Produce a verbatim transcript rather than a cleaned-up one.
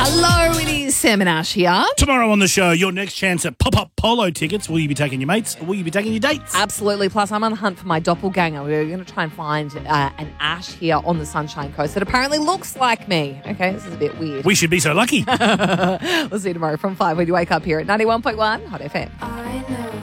Hello, it is Sam and Ash here. Tomorrow on the show, your next chance at pop-up polo tickets. Will you be taking your mates or will you be taking your dates? Absolutely. Plus, I'm on the hunt for my doppelganger. We're going to try and find uh, an Ash here on the Sunshine Coast that apparently looks like me. Okay, this is a bit weird. We should be so lucky. We'll see you tomorrow from five when you wake up here at ninety-one point one Hot F M. I know.